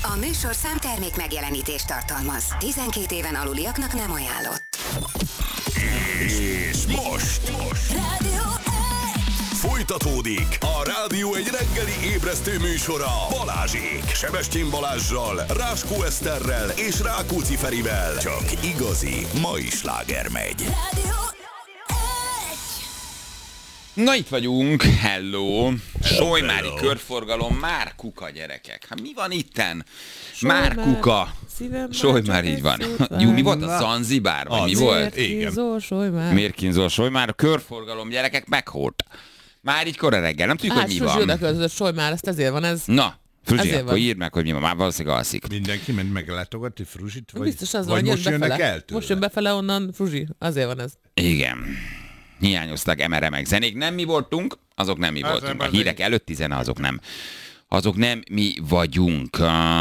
A műsorszám termék megjelenítést tartalmaz. 12 éven aluliaknak nem ajánlott. És most Rádió folytatódik a Rádió egy reggeli ébresztő műsora Balázsék. Sebestyén Balázssal, Ráskó Eszterrel és Rákóczi Ferivel. Csak igazi mai sláger megy. Rádió. Na itt vagyunk, hello! Solymári körforgalom, már kuka gyerekek. Hát mi van itten? Már kuka. Solymári így van. Jó, mi volt a Zanzibár? Vagy mi volt? Mérkinzó, Solymár. A körforgalom gyerekek meghólt. Már így kora reggel, nem tudjuk, hogy mi van. Hát Fruzsi Solymár, ezt ezért van ez. Na, Fruzsi, Ezért akkor van. írd meg, hogy mi van. Már valószínűleg alszik. Mindenki ment meglátogatni Fruzsit? Vagy, Biztos az van, vagy hogy most jön jönnek befele. el tőle? Most jön befele onnan Fruzsi, azért van ez. Igen. Hiányoztak emeremek zenék. Nem mi voltunk, azok nem mi voltunk. A hírek előtti zene, azok nem. Azok nem mi vagyunk.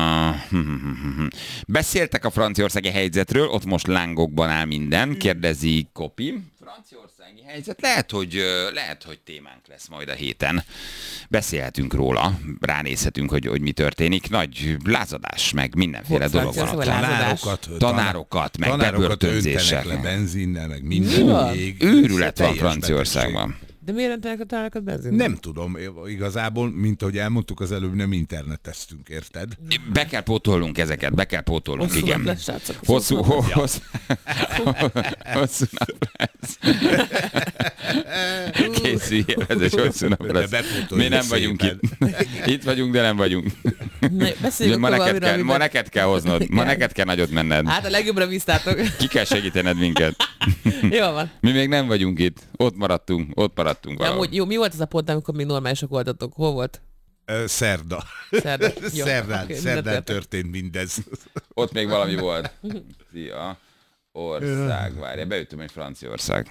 Beszéltek a franciaországi helyzetről, ott most lángokban áll minden, kérdezi Kopi. Franciaországi helyzet, lehet, hogy témánk lesz majd a héten. Beszélhetünk róla, ránézhetünk, hogy mi történik. Nagy lázadás, meg mindenféle dolog van. Tanárokat, meg bebörtönzések. Le benzinnel, meg Mi minden van? még. Őrület van Teljes Franciaországban. De miért rendelnek a tanárokat benzin? Nem tudom, igazából, mint ahogy elmondtuk az előbb, nem interneteztünk, érted? Be kell pótolnunk ezeket, Hosszú igen. nap lesz, srácok. Hosszú nap lesz. Készüljél, ez egy hosszú nap lesz. Mi nem vagyunk itt. Itt vagyunk, de nem vagyunk. Ma neked kell hoznod. Ma neked kell nagyot menned. Hát a legjobbra bíztátok. Ki kell segítened minket. Jó van. Mi még nem vagyunk itt. Ott maradtunk valahol. Jó, mi volt az a pont, amikor még normálisak voltatok? Hol volt? Szerda. Szerda. Jó, Szerdán, oké, szerdán mindent történt mindez. Ott még valami volt. Szia. Ország, várja, beütöm egy Franciaország.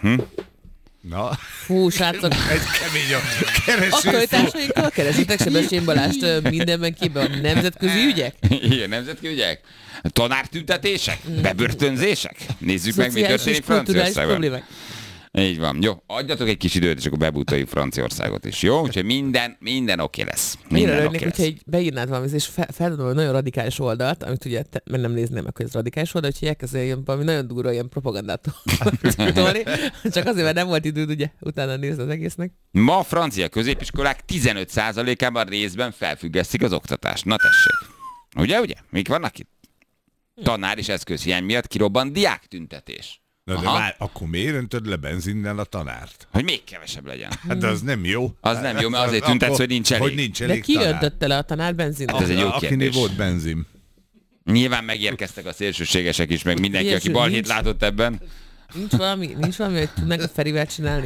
Na, Fú, srácok. egy kemény a kereső. Akaratásainkkal keresitek Sebestyén Balást mindenben képben a nemzetközi ügyek? Igen, nemzetközi ügyek? Tanártüntetések? Bebörtönzések? Nézzük meg, mi Szociális történik és kulturális Franciaországban. problémák. Így van. Jó, adjatok egy kis időt, és akkor bebútoljuk Franciaországot is. Jó? Úgyhogy minden oké lesz. Annyira Minden örülnék, oké hogyha lesz. így beírnád valamit, és feldobod nagyon radikális oldalt, amit ugye mert nem nézném meg, hogy ez radikális oldal, úgyhogy elkezdél ilyen valami nagyon durva ilyen propagandát tolni. Csak azért, mert nem volt időd ugye utána nézni az egésznek. Ma a francia középiskolák 15%-ában részben felfüggesztik az oktatást. Na tessék. Ugye? Mik vannak itt? Tanár és eszközhiány miatt kirobban diáktüntetés. Na de várj, akkor miért öntöd le benzinnel a tanárt? Hogy még kevesebb legyen. Hát de az nem jó. Az nem jó, mert azért tüntetsz, hogy nincs elég. Hogy nincs De elég ki tanár. öntötte le a tanár benzinnel? Hát ez egy jó Akinél kérdés. volt benzin. Nyilván megérkeztek a szélsőségesek is, meg mindenki, aki Ilyesmi balhét nincs. látott ebben. Nincs valami, hogy tudnánk a Ferivel csinálni?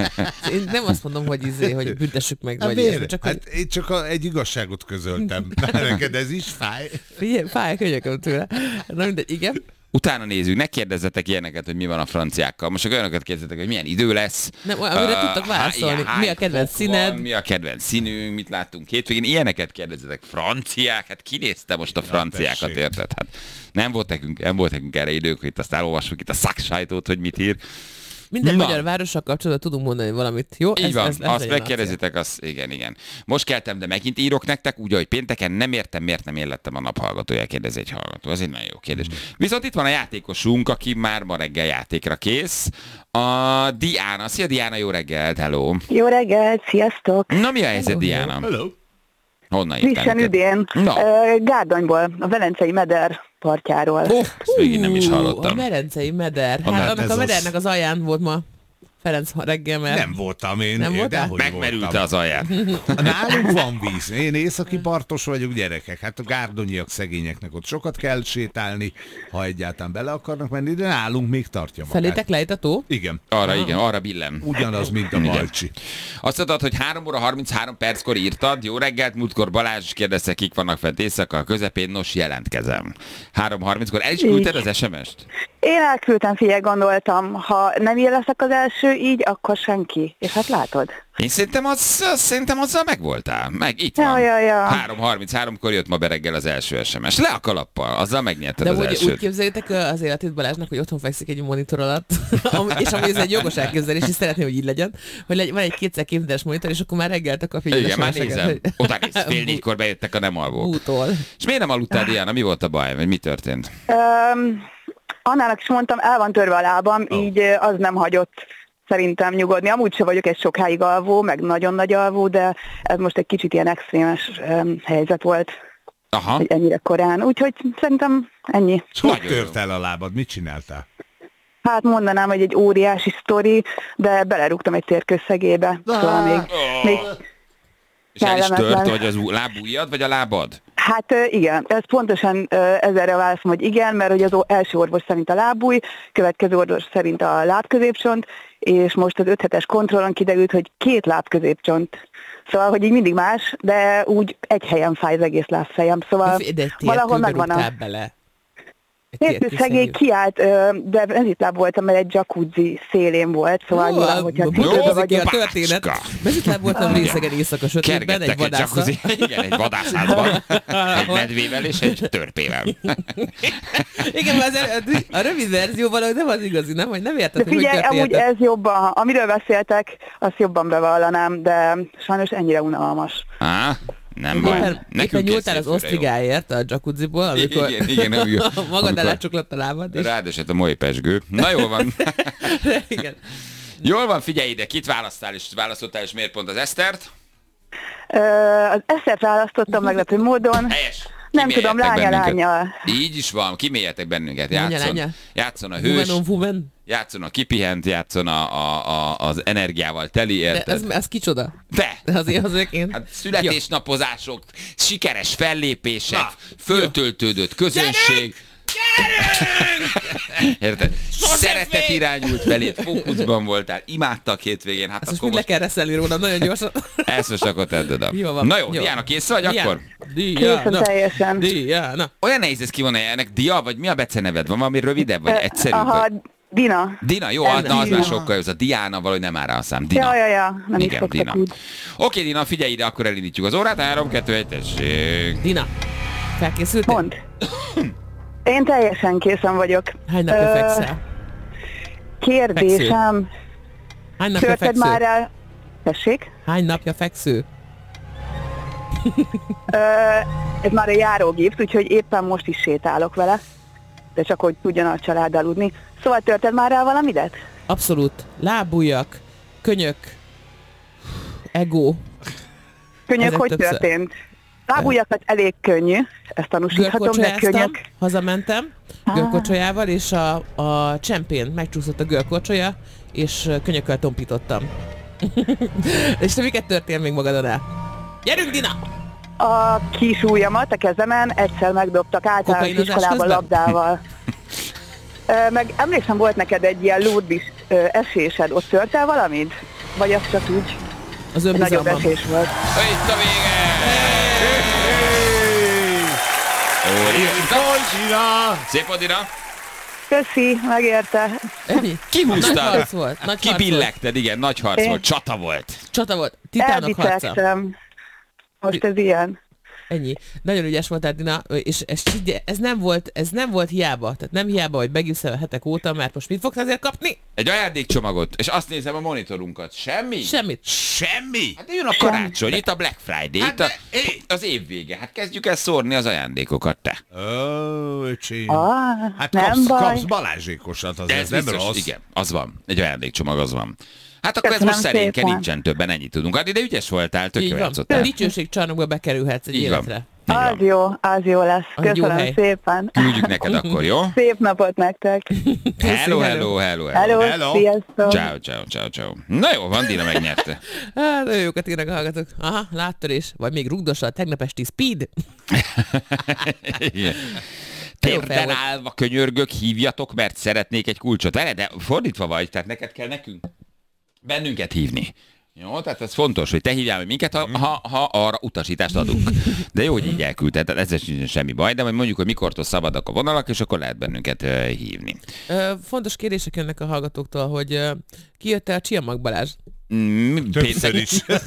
Én nem azt mondom, hogy büntessük meg, Hát vagy miért? ilyesmi, csak Hát én csak egy igazságot közöltem. Neked ez is fáj? hogy fáj a könyököm tőle. Na mindegy, igen. Utána nézzük, ne kérdezzetek ilyeneket, hogy mi van a franciákkal. Most csak olyanokat kérdezzetek, hogy milyen idő lesz. Nem, amire tudtak válaszolni. Mi a kedvenc fok színed? van, mi a kedvenc színünk, mit láttunk hétvégén. Ilyeneket kérdezzetek. Franciák? Hát ki nézte most a franciákat, tessék. érted? Hát nem volt nekünk erre idők, hogy itt azt elolvassuk itt a szaksajtót, hogy mit ír. Minden Na. magyar várossal kapcsolatban tudunk mondani valamit. Jó? Így van, ez azt legyen a megkérdezitek, azt igen. Most keltem, de megint írok nektek, úgy, hogy pénteken nem értem, miért nem én lettem a naphallgatója, kérdezi egy hallgató. Ez egy nagyon jó kérdés. Viszont itt van a játékosunk, aki már ma reggel játékra kész. A Diana. Szia Diana, jó reggelt, hello. Jó reggelt, sziasztok! Na mi a helyzet, Diana? Hello. Honnan írtál Frissen neked? üdén, Na. Gárdonyból, a Velencei meder partjáról. Ezt végig nem is A hallottam. merencei meder. A Hát ez annak a az. medernek az alján volt ma Ferenc reggel, mert... Nem voltam én. Nem voltál? Dehogy Megmerülte voltam. az alját. Nálunk van víz. Én északi partos vagyok, gyerekek. Hát a gárdonyiak szegényeknek ott sokat kell sétálni, ha egyáltalán bele akarnak menni, de nálunk még tartja magát. Felétek lejt a tó? Igen. Arra billen. Ugyanaz, mint a Balcsi. Azt mondtad, hogy 3 óra 33 perckor írtad, jó reggelt, múltkor Balázs is kérdezte, kik vannak fent éjszaka a közepén, nos jelentkezem. 3:30-kor el is küldted az SMS-t? Én elküldtem, figyelj, gondoltam, ha nem én leszek az első így, akkor senki. És hát látod. Én szerintem azzal megvoltál. Meg itt van. Ja. 3:33-kor jött ma bereggel az első SMS. Le a kalappal, azzal megnyerted De az úgy elsőt. képzeljétek az életét Balázsnak, hogy otthon fekszik egy monitor alatt, és amúgy ez egy jogos elképzelés, és szeretném, hogy így legyen, hogy van egy 2x2-es monitor, és akkor már reggelte kapja. Igen, már nézem. Utána 3:30 bejöttek a nem alvók. Útól. És miért nem aludtál, Diana? Mi volt a baj? Vagy mi történt? Annának is mondtam, el van törve a lábam, így az nem hagyott szerintem nyugodni. Amúgy se vagyok egy sokáig alvó, meg nagyon nagy alvó, de ez most egy kicsit ilyen extrémes helyzet volt, Aha. hogy ennyire korán. Úgyhogy szerintem ennyi. És hogy Nagyon tört jó. el a lábad? Mit csináltál? Hát mondanám, hogy egy óriási sztori, de belerúgtam egy térkőszegébe. Szóval még És el is tört, kellemetlen. vagy az lábujjad, vagy a lábad? Hát igen, ez pontosan ezerre válaszom, hogy igen, mert hogy az első orvos szerint a lábúj, következő orvos szerint a lábközépcsont, és most az 5 hetes kontrollon kiderült, hogy 2 lábközépcsont. Szóval, hogy így mindig más, de úgy egy helyen fáj az egész lábfejem. Szóval De egy valahol megvan a... rúgtál bele. Térkőszegély kiállt, de mezitláb voltam, mert egy jacuzzi szélén volt, szóval nyilván, hogyha Jó, vagy a történet. Mezitláb voltam részegen éjszaka sötétben, egy vadászat. Igen, egy vadászházban. Egy medvével és egy törpével. Igen, A rövid verzió valahogy nem az igazi, nem? Hogy nem érted, De hogy figyelj, amúgy történt. ez jobban, amiről beszéltek, azt jobban bevallanám, de sajnos ennyire unalmas. Nem baj. Éppen nyúltál az osztrigáért a jacuzziból, amikor Igen, magad alá csuklott a lábad. És... Rád esett a moly pesgő. Na jól van. Igen. Jól van, figyelj ide, kit választottál, és miért pont az Esztert? Az Esztert választottam meglepő módon. Helyes. Nem tudom, lánya. Így is van, kiméljetek bennünket, Lánya. Játszon a hős, Woman. játszon a kipihent, játszon az energiával teli, De érted? ez kicsoda? De! Az én. Hát születésnapozások, sikeres fellépések, föltöltődött közönség. Érted? Szeretet irányult feléd, fókuszban voltál, imádtak hétvégén. Hát Ezt most akkor mind le kell reszelni róla, nagyon gyorsan. ezt most akkor tedd oda. Jó van. Na jó, Diana, kész vagy akkor? Készen teljesen. Diana. Olyan nehéz ez kivonni, ennek Dia, vagy mi a beceneved? Van valami rövidebb, vagy egyszerűbb? Aha, Dina. Dina, jó, Ez na az Dina. már sokkal jó, az a Diana valahogy nem áll rá a szám. Dina. Ja, nem is Igen, szoktak Dina. úgy. Oké, Dina, figyelj ide, akkor elindítjuk az órát. 3, 2, 1, tessék. Dina, felkészültél? Mondd. Én teljesen készen vagyok. Hány napja fekszel? Kérdésem, Hány napja törted feksző? már el... Tessék? Hány napja feksző? Ez már egy járógipsz, úgyhogy éppen most is sétálok vele. De csak hogy tudjon a család aludni. Szóval törted már el valamidet? Abszolút. Lábujjak, könyök, ego, Könyök, Ezek hogy többször. történt? Lábujjakat elég könnyű, ezt tanúsíthatom, de görkorcsolyáztam, könyök... hazamentem görkorcsolyával, és a csempén megcsúszott a görkorcsolya, és könyökkel tompítottam. És te miket törtél még magadon el? Gyerünk, Dina! A kis ujjamat a kezemen egyszer megdobtak általános Kokainozás iskolában közben? labdával. Meg emlékszem, volt neked egy ilyen lúdbis esésed, ott tört el valamit? Vagy az csak úgy Az nagyobb önbizalmam. esés volt? Itt a vége! Szép volt, Dina! Köszi, megérte. Ennyi? Kihúztad. Nagy harc volt. Nagy harc volt. Kibillegted, igen, nagy harc Én- volt, csata volt. Csata volt. Titánok harca. Elbicegtem. Most ez ilyen. Ennyi. Nagyon ügyes voltál, Dina, és ez nem volt hiába. Tehát nem hiába, hogy megisszel a hetek óta, mert most mit fogsz ezért kapni? Egy ajándékcsomagot, és azt nézem a monitorunkat. Semmi? Semmit. Semmi? Hát jön a karácsony, itt a Black Friday, az év vége. Hát kezdjük el szórni az ajándékokat, te. Ó, öcsém. Hát nem baj. kapsz Balázsékosat, az De ez nem rossz. igen, az van. Egy ajándékcsomag az van. Hát akkor Köszönöm ez most szerénke, szépen. nincsen többen, ennyit tudunk adni, de ügyes voltál, tök Így jó van. játszottál. Dicsőségcsarnokba bekerülhetsz egy Így van. életre. Így van. Az jó lesz. Az jó Köszönöm hely. szépen. Küldjük neked akkor, jó? Szép napot nektek. Hello. Hello, Hello. sziasztok. Ciao. Na jó, van, Dina megnyerte. Hát, nagyon jókat írnak a hallgatók. Aha, láttörés. Vagy még rugdossa a tegnap esti speed. Igen. Jó fel Térden volt. állva könyörgök, hívjatok, mert szeretnék egy kulcsot. Vele, de fordítva vagy, tehát neked kell nekünk bennünket hívni. Jó, tehát ez fontos, hogy te hívjál meg minket, ha arra utasítást adunk. De jó, hogy így elküldted, tehát ezzel sincs semmi baj, de majd mondjuk, hogy mikortól szabadok a vonalak, és akkor lehet bennünket hívni. Fontos kérdések jönnek a hallgatóktól, hogy kijött-e a Csiamag Balázs? Többször is.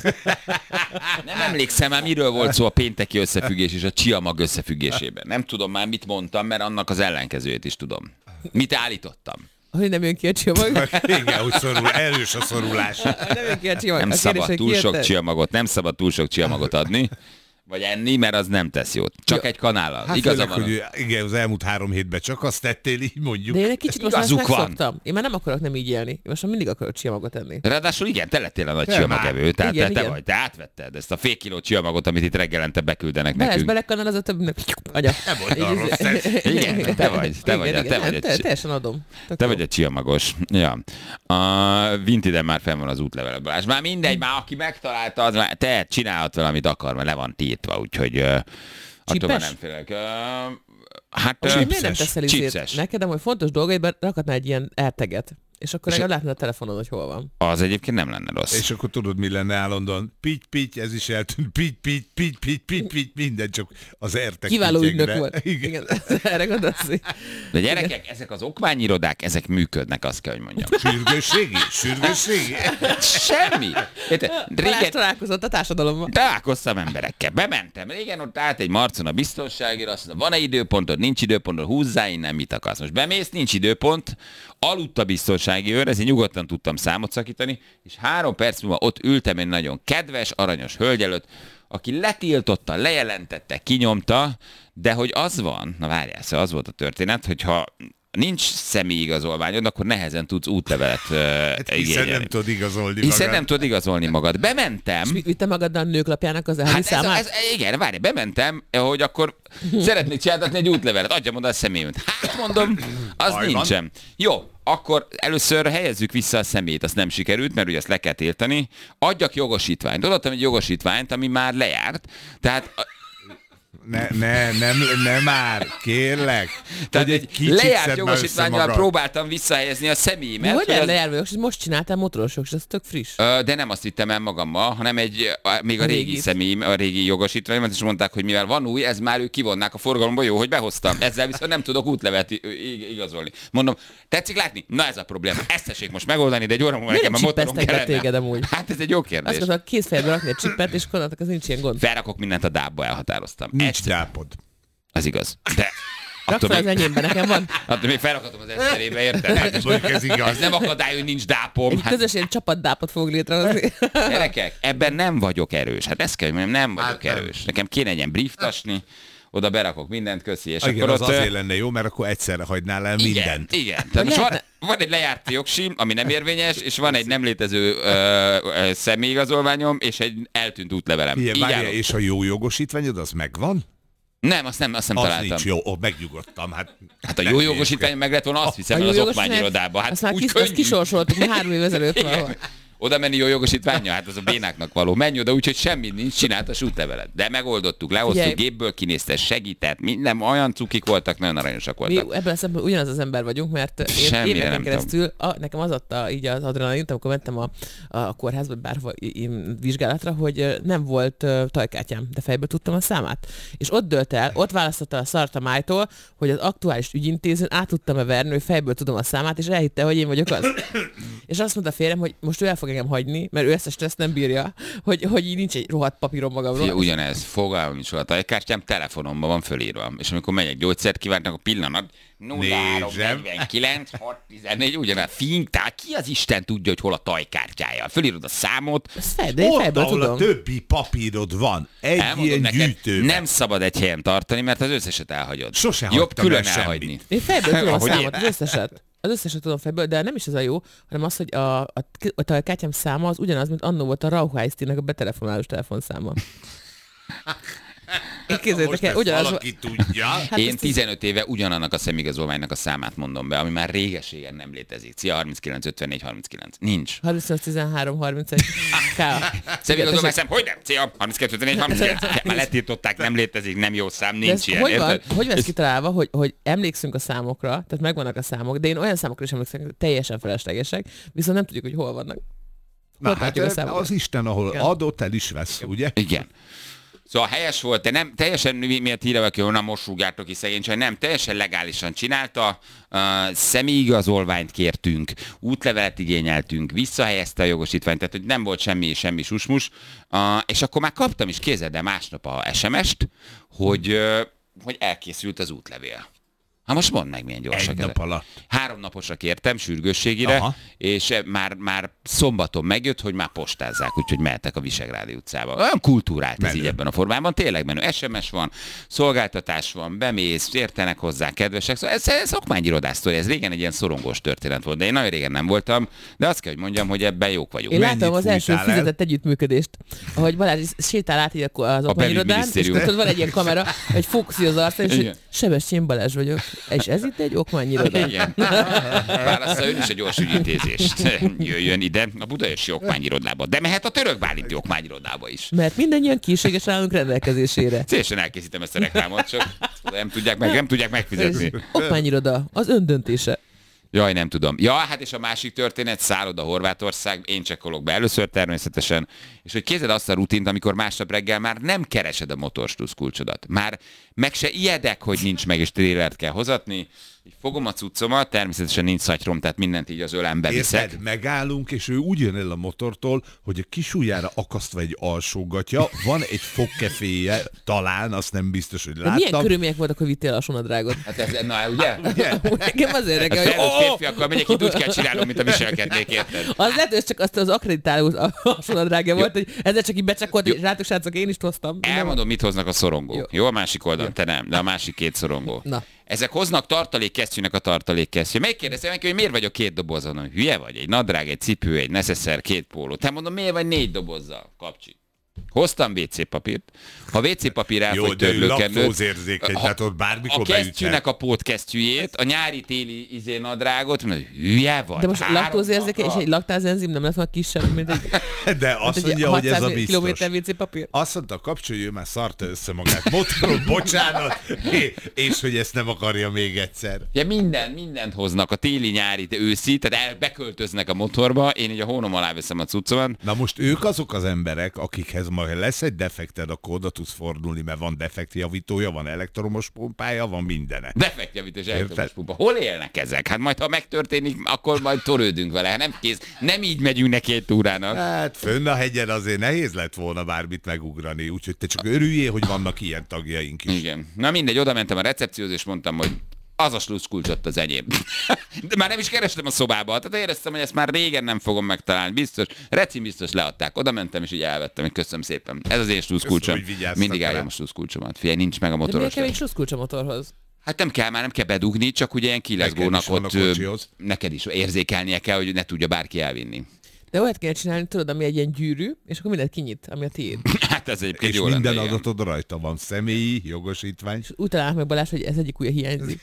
Nem emlékszem már, miről volt szó a pénteki összefüggés és a csiamag összefüggésében. Nem tudom már, mit mondtam, mert annak az ellenkezőjét is tudom. Mit állítottam? Hogy nem jön ki a csiamag. Igen, úgy szorul, erős a szorulás. Nem jön ki a csiamag. Nem A szabad kérdés, túl hogy sok kijött-e? csiamagot, nem szabad túl sok csiamagot adni, vagy enni, mert az nem tesz jót. Csak egy kanállal. Hát Igaza főleg, van. hogy igen, az elmúlt 3 hétben csak azt tettél, így mondjuk. De én egy kicsit most már ezt igazuk van. megszoktam. Én már nem akarok nem így élni. Én most már mindig akarok csiamagot enni. Ráadásul igen, te lettél a nagy Nem csiamagevő, tehát Igen, te igen. vagy, te átvetted ezt a fél kiló csiamagot, amit itt reggelente beküldenek Be lesz nekünk. belekanál, az a többnek. Agya. Nem volt olyan rossz tesz. Igen, te vagy Teljesen adom. Tök Te jó. vagy a csiamagos. Ja. A Vintiden már fenn van az útlevele, Balázs. Már mindegy, már aki megtalálta, az már te csinálhat vele, amit akar, mert le van tiltva, úgyhogy attól már Csipes? nem félek. Hát És miért nem teszel izét? chipses. Neked amúgy fontos dolgaidban rakhatnál egy ilyen AirTag-et. És akkor És legalább látnád a telefonon, hogy hol van. Az egyébként nem lenne rossz. És akkor tudod, mi lenne állandóan? Pitty, ez is eltűnt. Pitty, minden csak az értek. Kiváló ügynök volt. Igen. Erre gondolsz? De gyerekek, ezek az okmányirodák, ezek működnek, azt kell, hogy mondjam. Sürgősségi. Semmi. Érted? Balázs Régen találkozott a társadalommal. találkoztam emberekkel, bementem. Régen ott állt egy marcon a biztonságért, azt mondta, van-e időpontod, nincs időpontod, húzzá innen, mit akarsz. Most bemész, nincs időpont, aludt a biztonsági őr, ezért nyugodtan tudtam számot szakítani, és 3 perc múlva ott ültem egy nagyon kedves, aranyos hölgy előtt, aki letiltotta, lejelentette, kinyomta, de hogy az van, na várjál, szóval az volt a történet, hogyha nincs személyigazolványod, akkor nehezen tudsz útlevelet Hát hiszen igényelni. nem tudod igazolni Hiszen magad. nem tudod igazolni magad. Bementem. Vitte magaddal a nőklapjának az Hát számát? igen, várj, bementem, hogy akkor szeretnék csináltatni egy útlevelet, adjam oda a személyemet. Hát mondom, az Baj van. nincsen. Jó, akkor először helyezzük vissza a személyt, azt nem sikerült, mert ugye azt le kell tiltani. Adjak jogosítványt. Odaadtam egy jogosítványt, ami már lejárt, tehát Nem már, kérlek. tehát Hogy egy kicsit lejárt szedd már jogosítvánnyal össze magad. próbáltam visszahelyezni a személyemet. Hogy hogy az- lejárva jogosítvány? Most csináltál motoros jogosítványt, ez tök friss. De nem azt vittem el magammal, hanem még a A régi régit. személyim, a régi jogosítványomat, és mondták, hogy mivel van új, ez már ők kivonnák a forgalomba, jó, hogy behoztam. Ezzel viszont nem tudok útlevet igazolni. Mondom, tetszik látni? Na ez a probléma. Ezt tessék most megoldani, de egy óra múlva Miért nekem a nem motorom csippeztek be kellene. téged amúgy? Hát ez egy jó Azt kérdés. gondolom, két fejedbe rakni egy csippet, és akkor az nincs ilyen gond. Felrakok mindent a dábba, elhatároztam. Nincs Ez- dápod. Az igaz. De Rak attól fel az még, enyémben, nekem van. attól még felrakhatom az eszterébe, érted? Hát, Mondjuk ez igaz. ez nem akadály, hogy nincs dápom. Egy Hát, közös ilyen csapatdápot fogok létrehozni. gyerekek, ebben nem vagyok erős. Hát ezt kell, hogy mondjam, nem vagyok Hát nem. erős. Nekem kéne egy ilyen brieftasni, oda berakok mindent, köszi, és Igen, akkor az ott... azért lenne jó, mert akkor egyszerre hagynál el mindent. Igen. Tehát most lehetne- van egy lejárt jogsim, ami nem érvényes, és van egy nem létező személyigazolványom, és egy eltűnt útlevelem. Igen, Így várjál, állok. és a jó jogosítványod, az megvan? Nem, azt nem Az találtam. nincs jó, megnyugodtam. Hát A nem jó néz ki. jogosítvány meg lett volna, azt viszem el jó az jogosítvány- okmányirodába. Hát azt már úgy azt könnyű. kisorsoltuk már 3 év ezelőtt Igen. valahol. Oda menni jó jogosítványa? Hát az a bénáknak való. Menj oda, úgyhogy semmi nincs, csináltas útlevelet. De megoldottuk, lehoztuk, Figyelj. gépből kinézte, segített, minden, olyan cukik voltak, nagyon aranyosak Mi voltak. ebben a szempontból ugyanaz az ember vagyunk, mert én Semmire éveken nem keresztül nekem az adta így az adrenalint, amikor mentem a kórházba, vagy bárhova vizsgálatra, hogy nem volt tajkártyám, de fejből tudtam a számát. És ott dölt el, ott választotta a szart a májtól, hogy az aktuális ügyintézőn át tudtam-e verni, hogy fejből tudom a számát, és elhitte, hogy én vagyok az. És azt mondta a férjem, hogy most ő el fog engem hagyni, mert ő ezt a stressz nem bírja, hogy így nincs egy rohadt papírom magamról. Fia, ugyanez, fogalmam nincs róla, a tajkártyám telefonomban van fölírva. És amikor megyek gyógyszert kívánnak, a pillanat 0349 614, ugyanaz, fink, tehát ki az Isten tudja, hogy hol a tajkártyája. Fölírod a számot, Ezt én Ott, fejből ahol a tudom. többi papírod van, egy elmondom ilyen neked, gyűjtőben. nem szabad egy helyen tartani, mert az összeset elhagyod. Sose Jobb hagytam külön el semmit. elhagyni. Én fejből tudom a Ahogy én. számot, az összeset. Az összeset tudom fejből, de nem is ez a jó, hanem az, hogy a tajkártyám száma az ugyanaz, mint annó volt a Rauhaisztinek a betelefonálós telefonszáma. Én képzeljétek Most el, ezt ugyanaz valaki tudja. Hát Én ezt 15 éve ugyanannak a személyigazolványnak a számát mondom be, ami már réges-régen nem létezik. Cia 39, 54, 39. Nincs. 38, 13, 31. Személyigazolvány szám, hogy nem? Cia 32, 54, 39. Már letiltották, nem létezik, nem jó szám, De ez nincs ilyen. hogy van, érted? hogy van ez kitalálva, hogy emlékszünk a számokra, tehát megvannak a számok, de én olyan számokra is emlékszem, hogy teljesen feleslegesek, viszont nem tudjuk, hogy hol vannak. Na Hol hát tartjuk a számokat? az Isten, ahol Igen. adott, el is vesz, ugye? Igen. Szóval helyes volt, de nem teljesen miért híre ki, onnan most rúgjátok ki szegény csaj, nem, teljesen legálisan csinálta, személyigazolványt kértünk, útlevelet igényeltünk, visszahelyezte a jogosítványt, tehát hogy nem volt semmi susmus, és akkor már kaptam is kézzel másnap a SMS-t, hogy elkészült az útlevél. Most mondd meg, milyen gyorsak. 1 nap alatt. 3 naposra kértem sürgősségére, és már szombaton megjött, hogy már postázzák, úgyhogy mehetek a Visegrádi utcába. Olyan kultúrált ez így ebben a formában, tényleg menő. SMS van, szolgáltatás van, bemész, értenek hozzá, kedvesek. Szóval ez okmányirodás sztori, ez régen egy ilyen szorongós történet volt, de én nagyon régen nem voltam, de azt kell, hogy mondjam, hogy ebben jók vagyunk. Én látom az első fizetett együttműködést, ahogy Balázs sétál át így az okmányirodán, és ott van egy ilyen kamera, egy fókuszi az arca, és Sebestyén Balázs vagyok. És ez itt egy okmányiroda. Igen. Válassza ön is a gyors ügyintézést. Jöjjön ide a Budaörsi okmányirodába. De mehet a Török Bálinti okmányirodába is. Mert mindannyian készséges állunk rendelkezésére. Szélesen elkészítem ezt a reklámot, csak nem tudják megfizetni. Okmányiroda, az öndöntése. Jaj, nem tudom. Ja, hát és a másik történet, szálloda Horvátország, én csekkolok be először természetesen, és hogy kézed azt a rutint, amikor másnap reggel már nem keresed a motorstusz kulcsodat. Már meg se ijedek, hogy nincs meg, és trélert kell hozatni. Így fogom a cuccomat, természetesen nincs szatyrom, tehát mindent így az ölembe viszek. Érted? Megállunk, és ő úgy jön el a motortól, hogy a kis ujjára akasztva egy alsógatja, van egy fogkeféje, talán, azt nem biztos, hogy láttam. De milyen körülmények voltak, hogy vittél a sonadrágot? Hát ez, na, ugye? Nekem azért reggel, hogy... Felnőtt férfiakkal megyek, itt úgy kell csinálnom, mint a viselkednék, érted? Az lehet, hogy csak azt az akkreditáló a sonadrágja volt, hogy ezzel csak így becsekkolt, és rátok srácok, én is hoztam. Elmondom, mit hoznak a szorongók. Jó, a másik oldalon, te nem, de a másik 2 szorongó. Na. Ezek hoznak tartalékkesztyűnek a tartalékkesztyű. Megkérdezem neki, hogy miért vagyok 2 dobozon. Hülye vagy? Egy nadrág, egy cipő, egy necesszer, 2 póló. Te mondom, miért vagy 4 dobozzal? Kapcsi. Hoztam WC papírt. Ha WC papír elfogy törlőkendőt, tehát ott bármikor a kesztyűnek a pótkesztyűjét, a nyári-téli nadrágot, hülye vagy. De most laktózérzékeny és egy laktázenzim nem lesz már kisebb, mint egy... De azt mondja, hogy ez a biztos. Kilométer WC papír. Azt mondta, kapcsolja, már szarta össze magát motoron, bocsánat, és hogy ezt nem akarja még egyszer. Ja, mindent hoznak, a téli, nyári, őszi, tehát beköltöznek a motorba, én így a hónom alá veszem a cuccomat. Na most ők azok az emberek, akikhez majd lesz egy defekted, akkor oda tudsz fordulni, mert van defektjavítója, van elektromos pumpája, van mindene. Defektjavító és elektromos pumpa. Hol élnek ezek? Hát majd, ha megtörténik, akkor majd törődünk vele. Nem kész. Nem így megyünk neki egy túrának. Hát fönn a hegyen azért nehéz lett volna bármit megugrani, úgyhogy te csak örüljél, hogy vannak ilyen tagjaink is. Igen. Na mindegy, oda mentem a recepcióhoz, és mondtam, hogy az a sluszkulcsot az enyém. De már nem is kerestem a szobába, tehát éreztem, hogy ezt már régen nem fogom megtalálni. Biztos, biztos leadták. Oda mentem, és így elvettem, hogy köszönöm szépen. Ez az én sluszkulcsom. Mindig álljon a sluszkulcsomat. Figyelj, nincs meg a motoros. De miért kell egy sluszkulcs a motorhoz? Hát nem kell bedugni, csak ugye ilyen kileszgónak ott neked is érzékelnie kell, hogy ne tudja bárki elvinni. De olyat kell csinálni, tudod, ami egy ilyen gyűrű, és akkor mindent kinyit, ami a tiéd. Hát ez egyébként és jó minden lenne, adatod rajta van, személyi, jogosítvány. És úgy találnak meg Balázs, hogy ez egyik ujja hiányzik.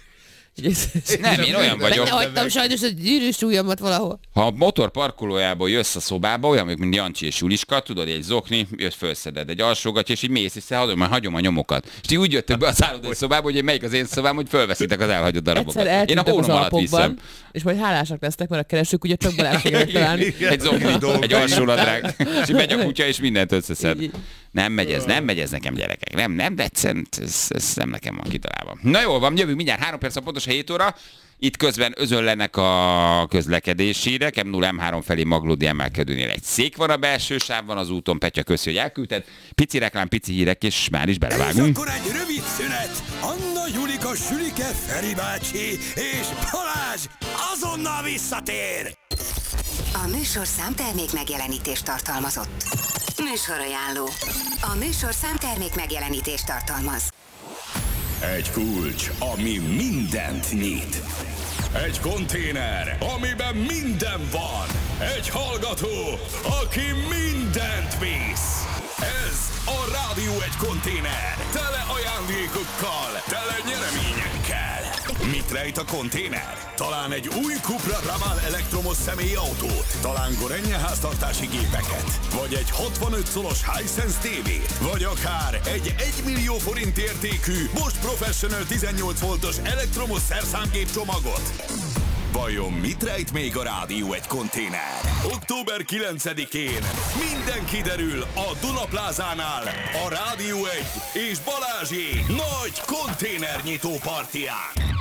Nem, én olyan vagyok. Benne hagytam sajnos a gyűrűs ujjamat valahol. Ha a motor parkolójából jössz a szobába, olyan, mint Jancsi és Juliska, tudod, egy zokni, jössz, felszeded egy alsógatja, és így mész, és hagyom a nyomokat. És ti úgy jöttök be a szállodai szobába, hogy melyik az én szobám, hogy fölveszitek az elhagyott darabokat. Én a hónom alatt viszem. És majd hálásak lesznek, mert a keresők ugye csak Balázs fogják találni. Egy zokni, egy alsóladrág. És megy a kutya, és mindent összeszed. Nem megy ez nekem, gyerekek. Nem, de egyszerűen ez nem nekem van kitalálva. Na jól van, jövünk mindjárt 3 perc, pontosan 7 óra. Itt közben özönlenek a közlekedési hírek. M0 M3 felé Maglódi emelkedőnél egy szék van a belső sávban az úton. Petya, köszi, hogy elküldted. Pici reklám, pici hírek, és már is belevágunk. És akkor egy rövid szünet. Anna, Julika, Sülike, Feri bácsi és Balázs azonnal visszatér. A műsorszám termék megjelenítést tartalmazott. Műsorajánló. A műsorszám termék megjelenítést tartalmaz. Egy kulcs, ami mindent nyit. Egy konténer, amiben minden van. Egy hallgató, aki mindent visz. Ez a Rádió Egy konténer. Tele ajándékokkal, tele nyereményekkel. Mit rejt a konténer? Talán egy új Cupra Raval elektromos személyautót, talán Gorenje háztartási gépeket, vagy egy 65 szolos Hisense TV-t, vagy akár egy 1 millió forint értékű Bosch Professional 18 voltos elektromos szerszámgép csomagot. Vajon mit rejt még a Rádió egy konténer? Október 9-én minden kiderül a Dunaplázánál a Rádió 1 és Balázsék nagy konténernyitó partiján.